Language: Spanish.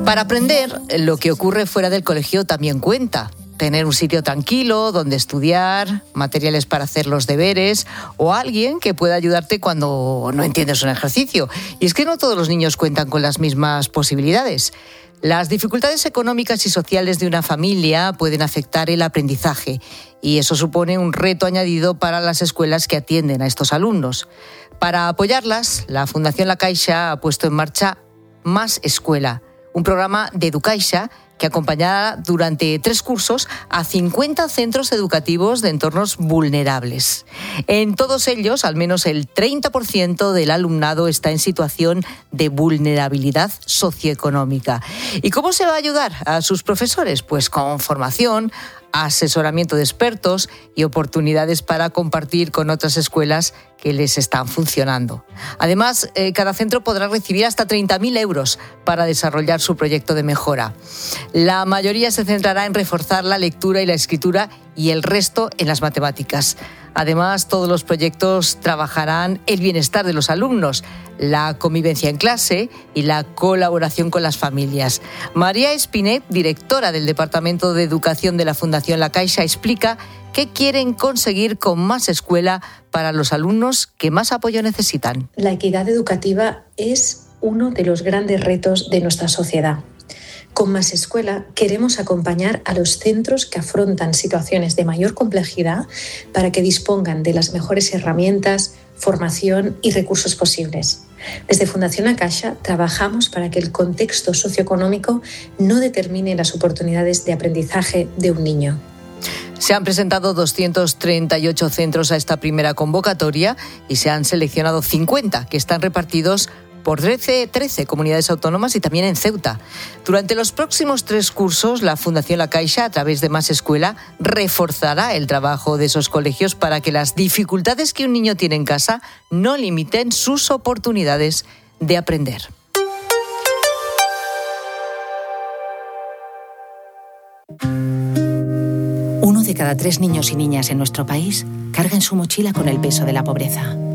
Para aprender, lo que ocurre fuera del colegio también cuenta. Tener un sitio tranquilo donde estudiar, materiales para hacer los deberes o alguien que pueda ayudarte cuando no entiendes un ejercicio. Y es que no todos los niños cuentan con las mismas posibilidades. Las dificultades económicas y sociales de una familia pueden afectar el aprendizaje y eso supone un reto añadido para las escuelas que atienden a estos alumnos. Para apoyarlas, la Fundación La Caixa ha puesto en marcha Más Escuela, un programa de Educaixa que acompañará durante 3 cursos a 50 centros educativos de entornos vulnerables. En todos ellos, al menos el 30% del alumnado está en situación de vulnerabilidad socioeconómica. ¿Y cómo se va a ayudar a sus profesores? Pues con formación, asesoramiento de expertos y oportunidades para compartir con otras escuelas que les están funcionando. Además, cada centro podrá recibir hasta 30.000 euros para desarrollar su proyecto de mejora. La mayoría se centrará en reforzar la lectura y la escritura y el resto en las matemáticas. Además, todos los proyectos trabajarán el bienestar de los alumnos, la convivencia en clase y la colaboración con las familias. María Espinet, directora del Departamento de Educación de la Fundación La Caixa, explica qué quieren conseguir con Más Escuela para los alumnos que más apoyo necesitan. La equidad educativa es uno de los grandes retos de nuestra sociedad. Con Más Escuela queremos acompañar a los centros que afrontan situaciones de mayor complejidad para que dispongan de las mejores herramientas, formación y recursos posibles. Desde Fundación La Caixa trabajamos para que el contexto socioeconómico no determine las oportunidades de aprendizaje de un niño. Se han presentado 238 centros a esta primera convocatoria y se han seleccionado 50 que están repartidos por 13 comunidades autónomas y también en Ceuta. Durante los próximos 3 cursos, la Fundación La Caixa, a través de Más Escuela, reforzará el trabajo de esos colegios para que las dificultades que un niño tiene en casa no limiten sus oportunidades de aprender. Uno de cada 3 niños y niñas en nuestro país carga en su mochila con el peso de la pobreza.